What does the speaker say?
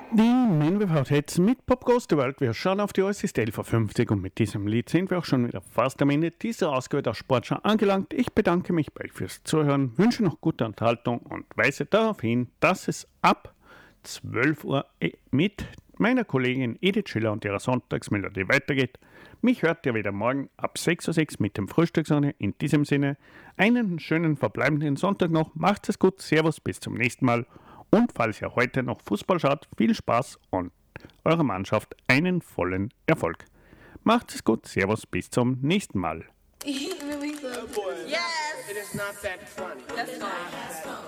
Die Main-WVZ mit Pop Goes the World. Wir schauen auf die äußerste 11.50 und mit diesem Lied sind wir auch schon wieder fast am Ende dieser Ausgabe der Sportschau angelangt. Ich bedanke mich bei euch fürs Zuhören, wünsche noch gute Unterhaltung und weise darauf hin, dass es ab 12 Uhr mit meiner Kollegin Edith Schiller und ihrer Sonntagsmelodie weitergeht. Mich hört ihr wieder morgen ab 6.06 Uhr mit dem Frühstückssonne. In diesem Sinne, einen schönen verbleibenden Sonntag noch. Macht's es gut, Servus, bis zum nächsten Mal. Und falls ihr heute noch Fußball schaut, viel Spaß und eurer Mannschaft einen vollen Erfolg. Macht's es gut, Servus, bis zum nächsten Mal. Yes! It is not that funny. That's fine.